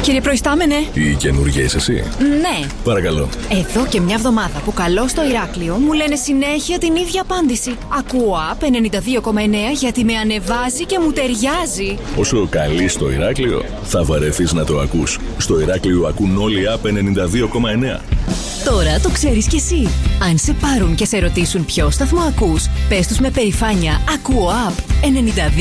Κύριε Προϊστάμενε. Η καινούργια είσαι εσύ? Ναι. Παρακαλώ. Εδώ και μια εβδομάδα που καλώ στο Ηράκλειο μου λένε συνέχεια την ίδια απάντηση. Ακούω App 92,9 γιατί με ανεβάζει και μου ταιριάζει. Όσο καλεί στο Ηράκλειο, θα βαρεθείς να το ακούς. Στο Ηράκλειο ακούν όλοι App 92,9. Τώρα το ξέρεις κι εσύ. Αν σε πάρουν και σε ρωτήσουν ποιο σταθμό ακούς, πες τους με περηφάνεια. Ακούω App 92,9.